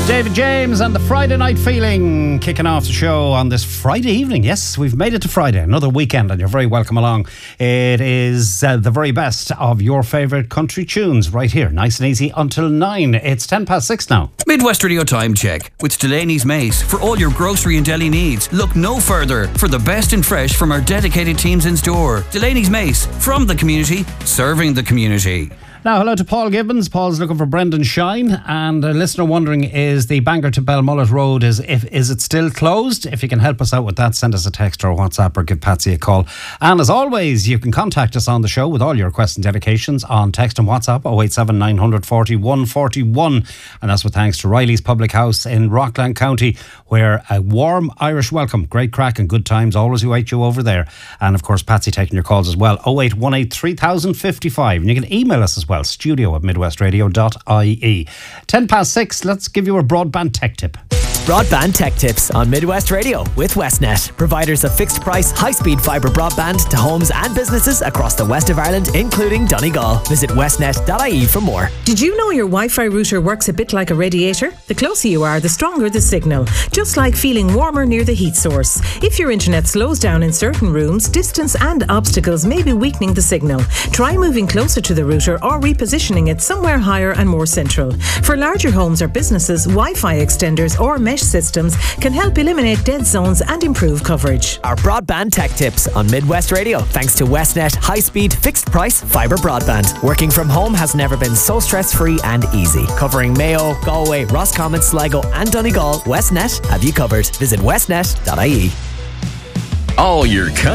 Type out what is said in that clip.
David James and the Friday Night Feeling kicking off the show on this Friday evening. Yes, we've made it to Friday, another weekend, and you're very welcome along. It is the very best of your favourite country tunes right here, nice and easy until 9. It's 6:10 now. Midwest Radio Time Check with Delaney's Mace. For all your grocery and deli needs, look no further for the best in fresh from our dedicated teams in store. Delaney's Mace, from the community, serving the community. Now, hello to Paul Gibbons. Paul's looking for Brendan Shine, and a listener wondering, is the Bangor to Belmullet Road, is it still closed? If you can help us out with that, send us a text or a WhatsApp or give Patsy a call. And as always, you can contact us on the show with all your questions and dedications on text and WhatsApp 087 940 141, and that's with thanks to Riley's Public House in Rockland County, where a warm Irish welcome, great crack and good times always await you over there. And of course, Patsy taking your calls as well, 0818 3055, and you can email us as well, studio@midwestradio.ie. 6:10, let's give you a broadband tech tip. Broadband Tech Tips on Midwest Radio with Westnet, providers of fixed price, high-speed fibre broadband to homes and businesses across the west of Ireland, including Donegal. Visit westnet.ie for more. Did you know your Wi-Fi router works a bit like a radiator? The closer you are, the stronger the signal, just like feeling warmer near the heat source. If your internet slows down in certain rooms, distance and obstacles may be weakening the signal. Try moving closer to the router or repositioning it somewhere higher and more central. For larger homes or businesses, Wi-Fi extenders or mesh systems can help eliminate dead zones and improve coverage. Our Broadband Tech Tips on Midwest Radio, thanks to Westnet high-speed, fixed-price fibre broadband. Working from home has never been so stress-free and easy. Covering Mayo, Galway, Roscommon, Sligo and Donegal, Westnet have you covered. Visit westnet.ie. All your